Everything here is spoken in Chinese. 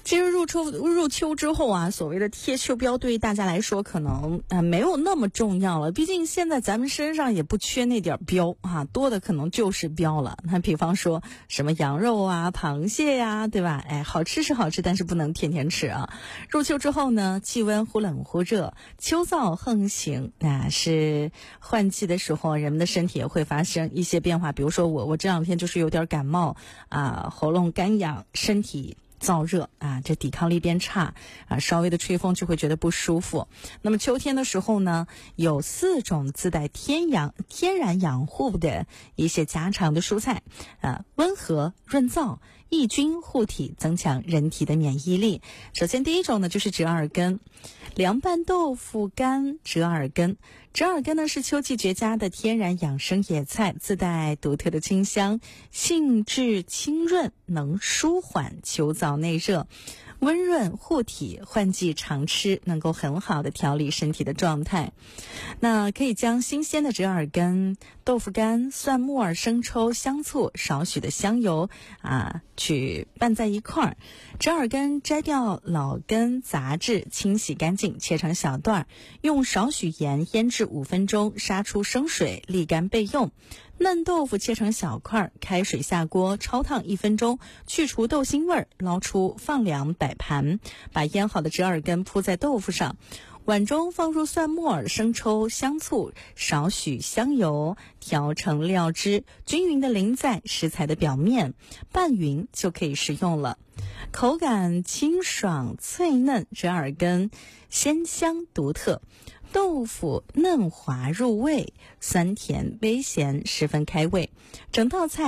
其实入秋之后啊，所谓的贴秋膘对于大家来说可能没有那么重要了。毕竟现在咱们身上也不缺那点膘啊，多的可能就是膘了。那比方说什么羊肉啊、螃蟹呀，对吧？好吃是好吃，但是不能天天吃啊。入秋之后呢，气温忽冷忽热，秋燥横行，那是换季的时候，人们的身体也会发生一些变化。比如说我这两天就是有点感冒啊，喉咙干痒，身体燥热啊，这抵抗力变差啊，稍微的吹风就会觉得不舒服。那么秋天的时候呢，有4种自带天然养护的一些家常的蔬菜啊，温和润燥，抑菌护体，增强人体的免疫力。首先第一种呢就是折耳根，凉拌豆腐干折耳根。折耳根呢是秋季绝佳的天然养生野菜，自带独特的清香，性质清润，能舒缓秋燥内热，温润护体，换季常吃，能够很好的调理身体的状态。那可以将新鲜的折耳根、豆腐干、蒜末儿、生抽、香醋、少许的香油去拌在一块儿。折耳根摘掉老根杂质，清洗干净，切成小段，用少许盐腌制5分钟，杀出生水，沥干备用。嫩豆腐切成小块，开水下锅焯烫1分钟，去除豆腥味儿，捞出放凉摆盘，把腌好的折耳根铺在豆腐上。碗中放入蒜末、生抽、香醋，少许香油，调成料汁，均匀的淋在食材的表面，拌匀就可以食用了。口感清爽脆嫩，折耳根鲜香独特，豆腐嫩滑入味，酸甜微咸，十分开胃。整道菜